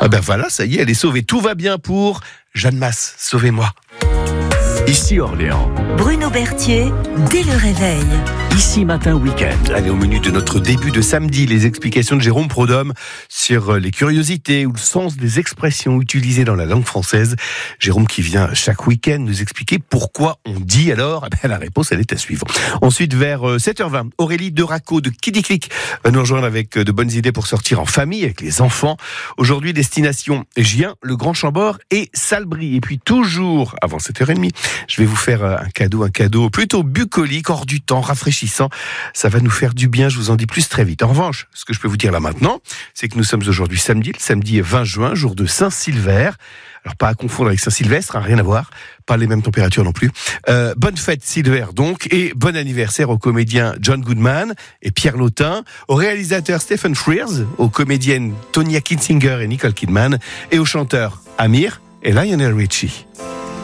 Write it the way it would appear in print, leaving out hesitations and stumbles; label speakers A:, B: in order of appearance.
A: Ah ben voilà, ça y est, elle est sauvée. Tout va bien pour Jeanne Masse. Sauvez-moi.
B: Ici Orléans.
C: Bruno Berthier, dès le réveil.
B: Ici Matin Week-end.
A: Allez, au menu de notre début de samedi, les explications de Jérôme Prodhomme sur les curiosités ou le sens des expressions utilisées dans la langue française. Jérôme qui vient chaque week-end nous expliquer pourquoi on dit alors. Eh bien, la réponse, elle est à suivre. Ensuite, vers 7h20, Aurélie Deraco de Kiddy Click va nous rejoindre avec de bonnes idées pour sortir en famille avec les enfants. Aujourd'hui, destination Gien, le Grand Chambord et Salbris. Et puis toujours, avant 7h30, je vais vous faire un cadeau plutôt bucolique, hors du temps, rafraîchissant. Ça va nous faire du bien, je vous en dis plus très vite. En revanche, ce que je peux vous dire là maintenant, c'est que nous sommes aujourd'hui samedi, le samedi 20 juin, jour de Saint-Sylvère. Alors pas à confondre avec Saint-Sylvestre, rien à voir, pas les mêmes températures non plus. Bonne fête Sylvère donc, et bon anniversaire aux comédiens John Goodman et Pierre Lautin, au réalisateur Stephen Frears, aux comédiennes Tonya Kinsinger et Nicole Kidman, et aux chanteurs Amir et Lionel Richie.